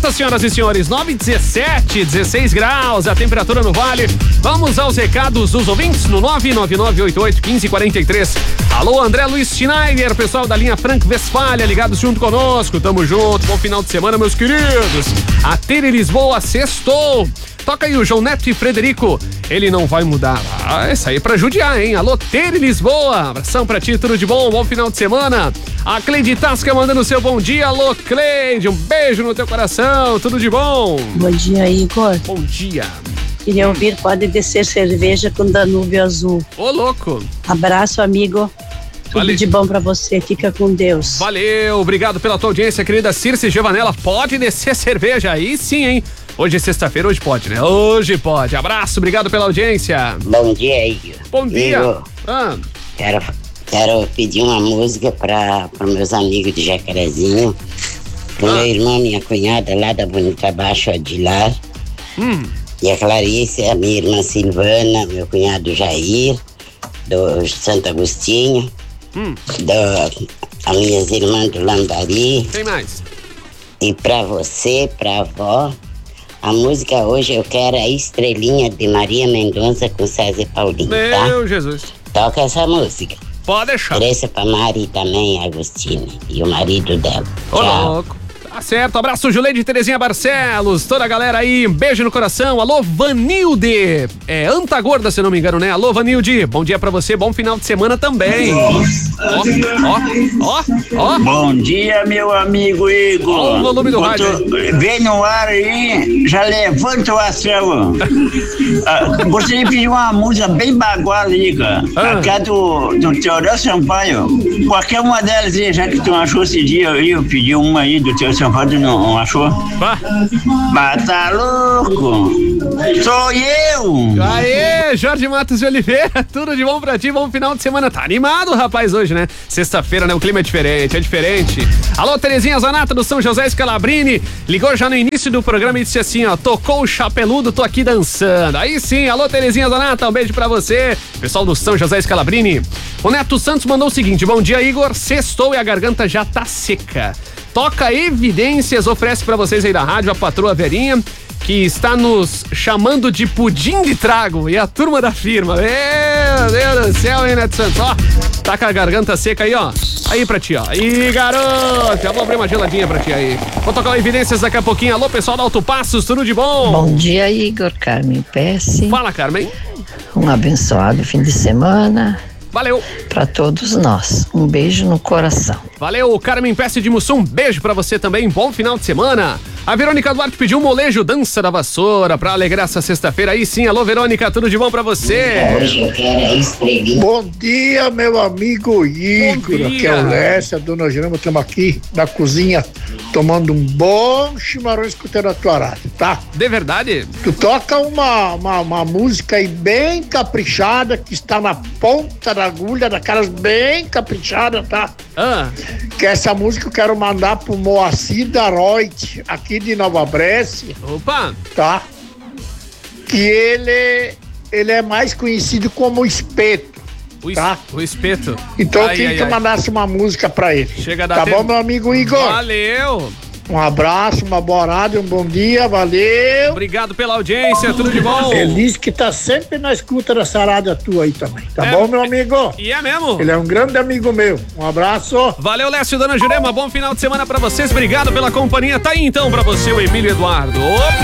volta, senhoras e senhores, 9h17, 16 graus, a temperatura no Vale. Vamos aos recados dos ouvintes no 999881543. Alô, André Luiz Schneider, pessoal da linha Franco Westfalia, ligados junto conosco, tamo junto, bom final de semana, meus queridos. A Tere Lisboa sextou. Toca aí o João Neto e Frederico, ele não vai mudar. Essa aí é pra judiar, hein? Alô, Tere Lisboa, abração pra ti, tudo de bom final de semana. A Cleide Tasca mandando seu bom dia. Alô, Cleide, um beijo no teu coração, tudo de bom. Bom dia, Igor. Bom dia. Queria ouvir Pode Descer Cerveja com Danúbio Azul. Ô, louco. Abraço, amigo. Tudo de bom pra você, fica com Deus. Valeu, obrigado pela tua audiência, querida Circe Giovanella. Pode descer cerveja, aí sim, hein? Hoje é sexta-feira, hoje pode, né? Hoje pode. Abraço, obrigado pela audiência. Bom dia, Igor. Bom dia. Igor, quero pedir uma música para meus amigos de Jacarezinho, pro meu irmão, minha cunhada lá da Bonita Baixo, Adilar. E a Clarice, a minha irmã Silvana, meu cunhado Jair, do Santo Agostinho, as minhas irmãs do Lambari. Tem mais. E pra você, pra avó, a música hoje eu quero a Estrelinha de Maria Mendonça com César Paulinho, tá? Meu Jesus. Toca essa música. Pode deixar. Ofereça pra Mari também, Agostina, e o marido dela. Ô, Tchau. louco. Tá certo, abraço, Juleide Terezinha Barcelos, toda a galera aí, um beijo no coração. Alô, Vanilde, Antagorda, se eu não me engano, né? Alô, Vanilde, bom dia pra você, bom final de semana também. Ó. Bom dia, meu amigo Igor. Ó o volume do rádio. Vem no ar aí, já levanta o astral. Gostaria de pedir uma música bem baguala, Igor. Aquela do Teodoro Sampaio. Qualquer uma delas aí, já que tu achou esse dia aí, eu pedi uma aí do Teodoro Sampaio, tu não achou? Mas tá louco. Sou eu. Aê, Jorge Matos de Oliveira, tudo de bom pra ti, bom final de semana. Tá animado, rapaz, hoje, né? Sexta-feira, né? O clima é diferente. Alô, Terezinha Zanata do São José Scalabrini, ligou já no início do programa e disse assim, ó, tocou o chapeludo, tô aqui dançando. Aí sim, alô, Terezinha Zanata, um beijo pra você, pessoal do São José Scalabrini. O Neto Santos mandou o seguinte, bom dia, Igor, sextou e a garganta já tá seca. Toca Evidências, oferece pra vocês aí da rádio a patroa Verinha, que está nos chamando de pudim de trago, e a turma da firma. Meu Deus do céu, hein, Neto Santos? Ó, tá com a garganta seca aí, ó. Aí pra ti, ó. Aí, garoto, já vou abrir uma geladinha pra ti aí. Vou tocar o Evidências daqui a pouquinho. Alô, pessoal da Alto Passos, tudo de bom? Bom dia, Igor. Carmen Pesce. Fala, Carmen. Um abençoado fim de semana. Valeu. Pra todos nós. Um beijo no coração. Valeu, Carmen Pesce de Mussum. Um beijo pra você também. Bom final de semana. A Verônica Duarte pediu um molejo Dança da Vassoura pra alegrar essa sexta-feira. Aí sim, alô, Verônica, tudo de bom pra você? Hoje eu quero a Estrelinha. Bom dia, meu amigo Igor. Aqui é o Lécio, a dona Gerama, estamos aqui na cozinha tomando um bom chimarrão escutando a tua rádio, tá? De verdade? Tu toca uma música aí bem caprichada, que está na ponta da agulha, daquelas bem caprichadas, tá? Que essa música eu quero mandar pro Moacir Daroit, aqui de Nova Bresse. Opa! Tá? Que ele é mais conhecido como Espeto. Tá? O Espeto. Então eu queria que eu mandasse uma música pra ele. Chega da Tá bom, meu amigo Igor? Valeu! Um abraço, uma boa rádio, um bom dia, valeu! Obrigado pela audiência, tudo de bom? Ele disse que tá sempre na escuta dessa rádio tua aí também, tá bom, meu amigo? E é mesmo? Ele é um grande amigo meu, um abraço! Valeu, Lécio, dona Jurema, bom final de semana pra vocês, obrigado pela companhia, tá aí então pra você o Emílio Eduardo.